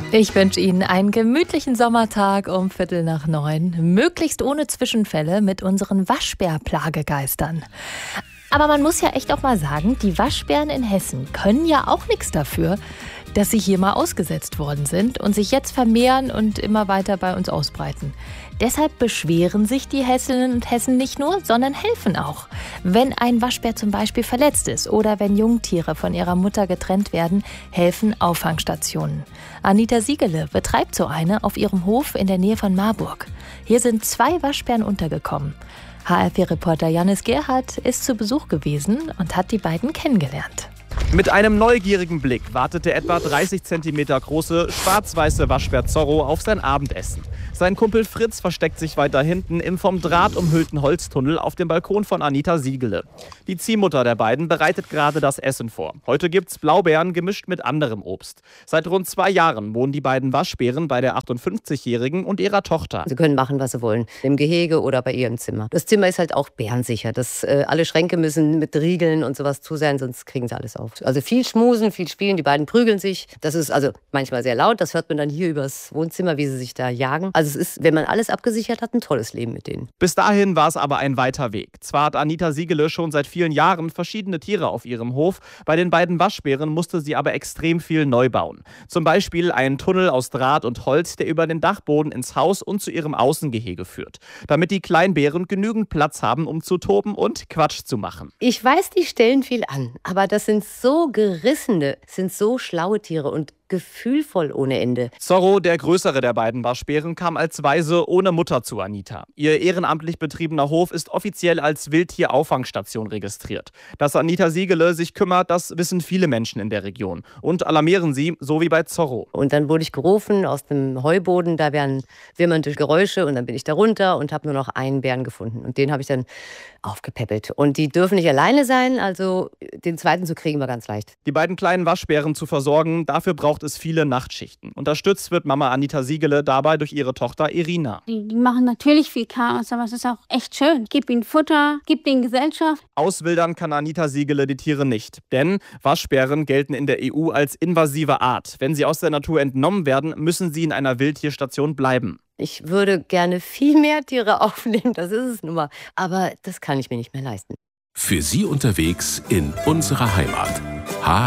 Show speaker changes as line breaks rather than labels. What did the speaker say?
Ich wünsche Ihnen einen gemütlichen Sommertag um 8:45, möglichst ohne Zwischenfälle mit unseren Waschbärplagegeistern. Aber man muss ja echt auch mal sagen, die Waschbären in Hessen können ja auch nichts dafür, dass sie hier mal ausgesetzt worden sind und sich jetzt vermehren und immer weiter bei uns ausbreiten. Deshalb beschweren sich die Hessinnen und Hessen nicht nur, sondern helfen auch. Wenn ein Waschbär zum Beispiel verletzt ist oder wenn Jungtiere von ihrer Mutter getrennt werden, helfen Auffangstationen. Anita Siegele betreibt so eine auf ihrem Hof in der Nähe von Marburg. Hier sind 2 Waschbären untergekommen. HRF-Reporter Janis Gerhardt ist zu Besuch gewesen und hat die beiden kennengelernt.
Mit einem neugierigen Blick wartet der etwa 30 cm große, schwarz-weiße Waschbär Zorro auf sein Abendessen. Sein Kumpel Fritz versteckt sich weiter hinten im vom Draht umhüllten Holztunnel auf dem Balkon von Anita Siegele. Die Ziehmutter der beiden bereitet gerade das Essen vor. Heute gibt's Blaubeeren gemischt mit anderem Obst. Seit rund 2 Jahren wohnen die beiden Waschbären bei der 58-Jährigen und ihrer Tochter.
Sie können machen, was sie wollen, im Gehege oder bei ihr im Zimmer. Das Zimmer ist halt auch bärensicher. Alle Schränke müssen mit Riegeln und sowas zu sein, sonst kriegen sie alles auf. Also viel schmusen, viel spielen, die beiden prügeln sich. Das ist also manchmal sehr laut, das hört man dann hier übers Wohnzimmer, wie sie sich da jagen. Also es ist, wenn man alles abgesichert hat, ein tolles Leben mit denen.
Bis dahin war es aber ein weiter Weg. Zwar hat Anita Siegele schon seit vielen Jahren verschiedene Tiere auf ihrem Hof, bei den beiden Waschbären musste sie aber extrem viel neu bauen. Zum Beispiel einen Tunnel aus Draht und Holz, der über den Dachboden ins Haus und zu ihrem Außengehege führt, damit die Kleinbären genügend Platz haben, um zu toben und Quatsch zu machen.
Ich weiß, die stellen viel an, aber das sind so gerissene, sind so schlaue Tiere und gefühlvoll ohne Ende.
Zorro, der größere der beiden Waschbären, kam als Waise ohne Mutter zu Anita. Ihr ehrenamtlich betriebener Hof ist offiziell als Wildtierauffangstation registriert. Dass Anita Siegele sich kümmert, das wissen viele Menschen in der Region und alarmieren sie, so wie bei Zorro.
Und dann wurde ich gerufen aus dem Heuboden, da wären wimmernde Geräusche und dann bin ich da runter und habe nur noch einen Bären gefunden. Und den habe ich dann aufgepäppelt. Und die dürfen nicht alleine sein, also den zweiten zu kriegen war ganz leicht.
Die beiden kleinen Waschbären zu versorgen, dafür braucht es viele Nachtschichten. Unterstützt wird Mama Anita Siegele dabei durch ihre Tochter Irina.
Die machen natürlich viel Chaos, aber es ist auch echt schön. Gib ihnen Futter, gib ihnen Gesellschaft.
Auswildern kann Anita Siegele die Tiere nicht. Denn Waschbären gelten in der EU als invasive Art. Wenn sie aus der Natur entnommen werden, müssen sie in einer Wildtierstation bleiben.
Ich würde gerne viel mehr Tiere aufnehmen, das ist es nun mal. Aber das kann ich mir nicht mehr leisten.
Für Sie unterwegs in unserer Heimat.